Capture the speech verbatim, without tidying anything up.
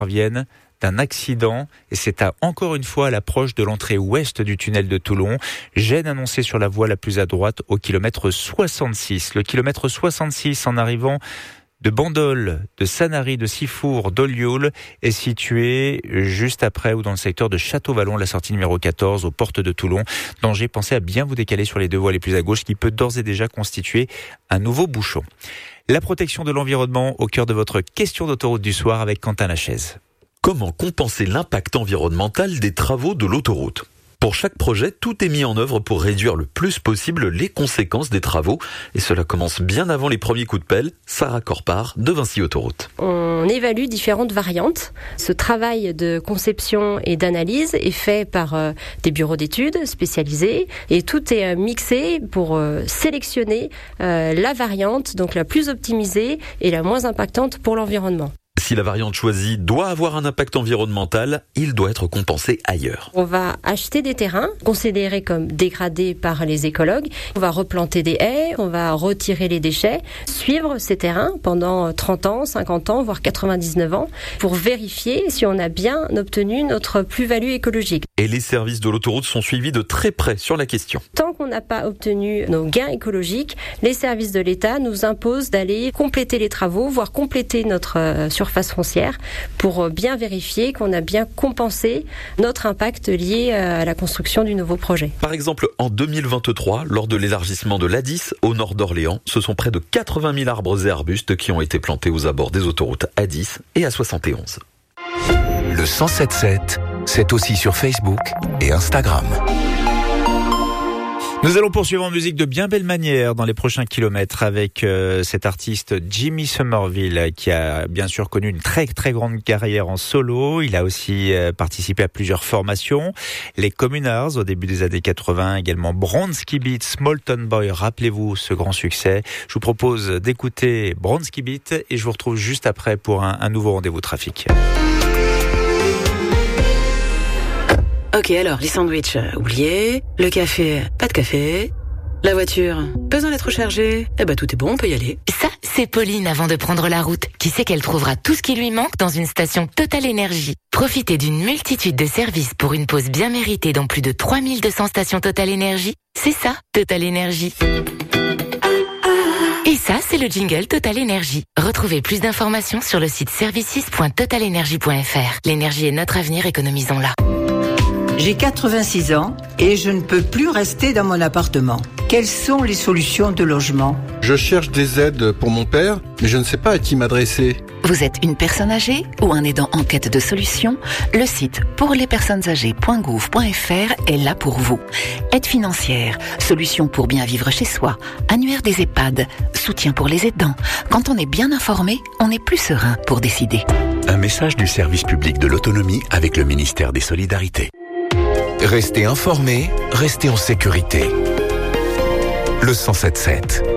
viennent d'un accident et c'est à, encore une fois à l'approche de l'entrée ouest du tunnel de Toulon. Gêne annoncée sur la voie la plus à droite au kilomètre soixante-six. Le kilomètre soixante-six en arrivant de Bandol, de Sanary, de Sifour, d'Ollioules est situé juste après ou dans le secteur de Château-Vallon, la sortie numéro quatorze aux portes de Toulon. Danger, pensez à bien vous décaler sur les deux voies les plus à gauche qui peut d'ores et déjà constituer un nouveau bouchon. La protection de l'environnement au cœur de votre question d'autoroute du soir avec Quentin Lachaise. Comment compenser l'impact environnemental des travaux de l'autoroute ? Pour chaque projet, tout est mis en œuvre pour réduire le plus possible les conséquences des travaux. Et cela commence bien avant les premiers coups de pelle. Sarah Corpart de Vinci Autoroute. On évalue différentes variantes. Ce travail de conception et d'analyse est fait par euh, des bureaux d'études spécialisés. Et tout est euh, mixé pour euh, sélectionner euh, la variante, donc la plus optimisée et la moins impactante pour l'environnement. Si la variante choisie doit avoir un impact environnemental, il doit être compensé ailleurs. On va acheter des terrains considérés comme dégradés par les écologues. On va replanter des haies, on va retirer les déchets, suivre ces terrains pendant trente ans, cinquante ans, voire quatre-vingt-dix-neuf ans pour vérifier si on a bien obtenu notre plus-value écologique. Et les services de l'autoroute sont suivis de très près sur la question. Tant qu'on n'a pas obtenu nos gains écologiques, les services de l'État nous imposent d'aller compléter les travaux, voire compléter notre euh, surface foncière pour bien vérifier qu'on a bien compensé notre impact lié à la construction du nouveau projet. Par exemple, en deux mille vingt-trois, lors de l'élargissement de l'A dix au nord d'Orléans, ce sont près de quatre-vingt mille arbres et arbustes qui ont été plantés aux abords des autoroutes A dix et A soixante et onze. Le cent sept sept, c'est aussi sur Facebook et Instagram. Nous allons poursuivre en musique de bien belle manière dans les prochains kilomètres avec euh, cet artiste Jimmy Somerville qui a bien sûr connu une très très grande carrière en solo. Il a aussi euh, participé à plusieurs formations. Les Communards au début des années quatre-vingts, également Bronski Beat, Small Town Boy. Rappelez-vous ce grand succès. Je vous propose d'écouter Bronski Beat et je vous retrouve juste après pour un, un nouveau rendez-vous trafic. Ok, alors, les sandwichs, euh, oubliés. Le café, pas de café. La voiture, besoin d'être rechargée. Eh ben, tout est bon, on peut y aller. Ça, c'est Pauline avant de prendre la route, qui sait qu'elle trouvera tout ce qui lui manque dans une station Total Énergie. Profitez d'une multitude de services pour une pause bien méritée dans plus de trois mille deux cents stations Total Énergie. C'est ça, Total Énergie. Et ça, c'est le jingle Total Énergie. Retrouvez plus d'informations sur le site services point total énergie point f r. L'énergie est notre avenir, économisons-la. J'ai quatre-vingt-six ans et je ne peux plus rester dans mon appartement. Quelles sont les solutions de logement ? Je cherche des aides pour mon père, mais je ne sais pas à qui m'adresser. Vous êtes une personne âgée ou un aidant en quête de solutions ? Le site pour les personnes âgées point gouv point f r est là pour vous. Aide financière, solutions pour bien vivre chez soi, annuaire des EHPAD, soutien pour les aidants. Quand on est bien informé, on est plus serein pour décider. Un message du service public de l'autonomie avec le ministère des Solidarités. Restez informés, restez en sécurité. Le cent sept sept.